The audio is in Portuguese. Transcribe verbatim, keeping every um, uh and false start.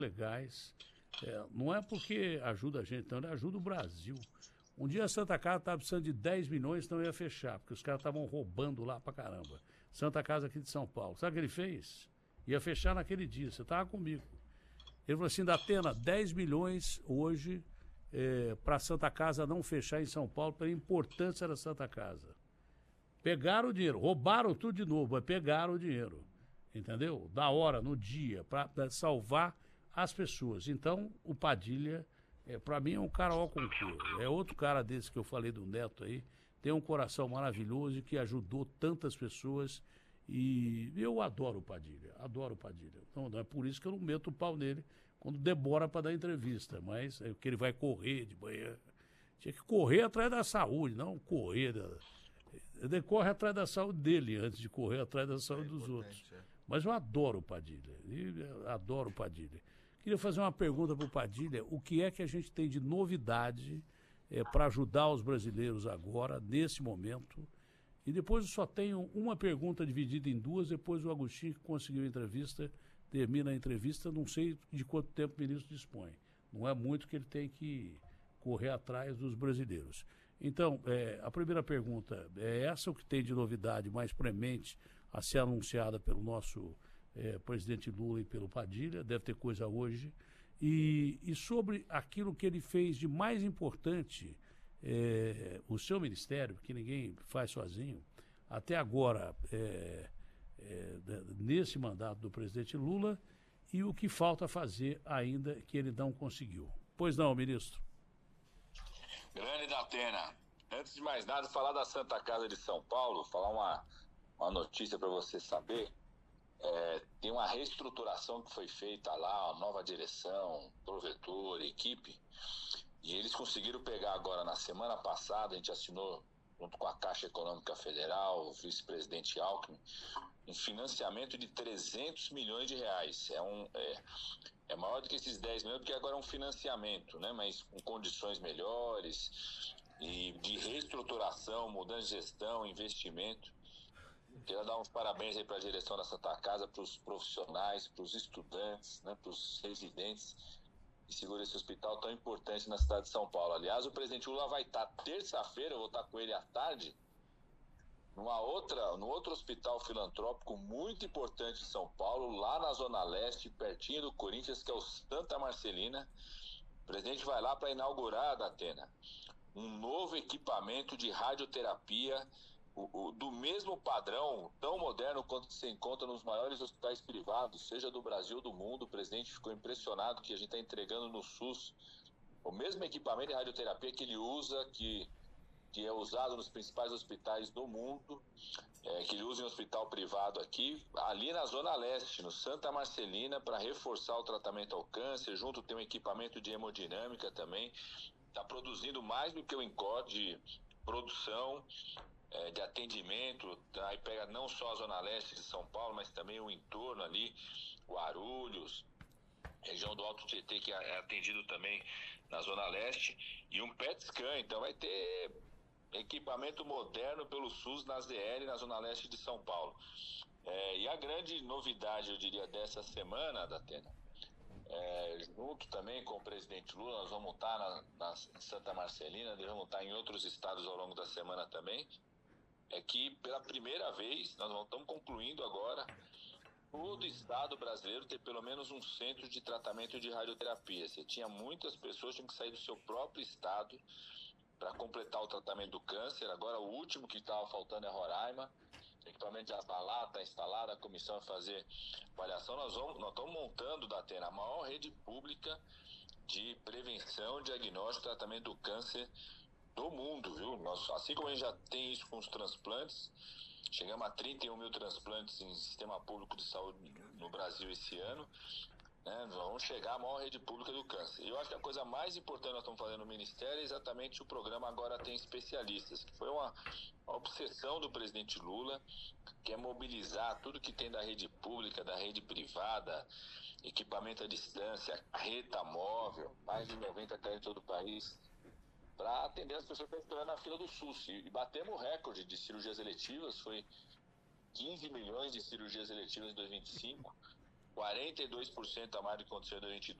legais. É, não é porque ajuda a gente, não, ele ajuda o Brasil. Um dia a Santa Casa estava precisando de dez milhões, então ia fechar, porque os caras estavam roubando lá pra caramba. Santa Casa aqui de São Paulo. Sabe o que ele fez? Ia fechar naquele dia, você estava comigo. Ele falou assim, Datena, dez milhões hoje é, para Santa Casa não fechar em São Paulo, pela importância da Santa Casa. Pegaram o dinheiro, roubaram tudo de novo, mas pegaram o dinheiro. Entendeu? Da hora, no dia, para salvar as pessoas. Então, o Padilha, é, para mim, é um cara ao concurso. É outro cara desse que eu falei do Neto aí, tem um coração maravilhoso e que ajudou tantas pessoas. E eu adoro o Padilha, adoro o Padilha. Então, não é por isso que eu não meto o pau nele quando demora para dar entrevista, mas é que ele vai correr de manhã. Tinha que correr atrás da saúde, não correr. Da... Ele corre atrás da saúde dele antes de correr atrás da saúde é dos outros. É. Mas eu adoro o Padilha, eu adoro o Padilha. Queria fazer uma pergunta para o Padilha, o que é que a gente tem de novidade é, para ajudar os brasileiros agora, nesse momento? E depois eu só tenho uma pergunta dividida em duas, depois o Agostinho, que conseguiu a entrevista, termina a entrevista, não sei de quanto tempo o ministro dispõe. Não é muito que ele tem que correr atrás dos brasileiros. Então, é, a primeira pergunta, é essa o que tem de novidade mais premente a ser anunciada pelo nosso é, presidente Lula e pelo Padilha, deve ter coisa hoje, e, e sobre aquilo que ele fez de mais importante, é, o seu ministério, que ninguém faz sozinho, até agora, é, é, nesse mandato do presidente Lula, e o que falta fazer ainda que ele não conseguiu. Pois não, ministro? Grande Datena, antes de mais nada, falar da Santa Casa de São Paulo, falar uma, uma notícia para você saber. É, tem uma reestruturação que foi feita lá, uma nova direção, provedor, equipe, e eles conseguiram pegar agora, na semana passada, a gente assinou junto com a Caixa Econômica Federal, o vice-presidente Alckmin, um financiamento de trezentos milhões de reais. É, um, é, é maior do que esses dez milhões, porque agora é um financiamento, né? Mas com condições melhores, e de reestruturação, mudança de gestão, investimento. Quero dar uns parabéns aí para a direção da Santa Casa, para os profissionais, para os estudantes, né, para os residentes que seguram esse hospital tão importante na cidade de São Paulo. Aliás, o presidente Lula vai estar terça-feira, eu vou estar com ele à tarde, numa outra, num outro hospital filantrópico muito importante de São Paulo, lá na Zona Leste, pertinho do Corinthians, que é o Santa Marcelina. O presidente vai lá para inaugurar, Datena, um novo equipamento de radioterapia, O, o, do mesmo padrão, tão moderno quanto se encontra nos maiores hospitais privados, seja do Brasil ou do mundo. O presidente ficou impressionado que a gente está entregando no SUS o mesmo equipamento de radioterapia que ele usa, que, que é usado nos principais hospitais do mundo, é, que ele usa em hospital privado aqui, ali na Zona Leste, no Santa Marcelina, para reforçar o tratamento ao câncer. Junto tem um equipamento de hemodinâmica também. Está produzindo mais do que o Incor de produção, É, de atendimento, tá? Aí pega não só a Zona Leste de São Paulo, mas também o entorno ali, Guarulhos, região do Alto Tietê, que é atendido também na Zona Leste, e um P E T scan. Então vai ter equipamento moderno pelo SUS na Z L, na Zona Leste de São Paulo. É, e a grande novidade, eu diria, dessa semana, Datena, É, junto também com o presidente Lula, nós vamos estar na, na Santa Marcelina, nós vamos estar em outros estados ao longo da semana também, é que pela primeira vez, nós estamos concluindo agora, todo estado brasileiro ter pelo menos um centro de tratamento de radioterapia. Você tinha muitas pessoas que tinham que sair do seu próprio estado para completar o tratamento do câncer. Agora o último que estava faltando é Roraima. O equipamento já está lá, está instalado, a comissão vai fazer avaliação. Nós, vamos, nós estamos montando, Datena, a maior rede pública de prevenção, diagnóstico e tratamento do câncer do mundo, viu? Nós, assim como a gente já tem isso com os transplantes, chegamos a trinta e um mil transplantes em sistema público de saúde no Brasil esse ano, né? Vamos chegar à maior rede pública do câncer. E eu acho que a coisa mais importante que nós estamos fazendo no Ministério é exatamente o programa Agora Tem Especialistas, que foi uma, uma obsessão do presidente Lula, que é mobilizar tudo que tem da rede pública, da rede privada, equipamento à distância, carreta móvel, mais de noventa carretas em todo o país, para atender as pessoas que estão esperando na fila do SUS. E batemos o recorde de cirurgias eletivas, foi quinze milhões de cirurgias eletivas em dois mil e vinte e cinco, quarenta e dois por cento a mais do que aconteceu em dois mil e vinte e dois.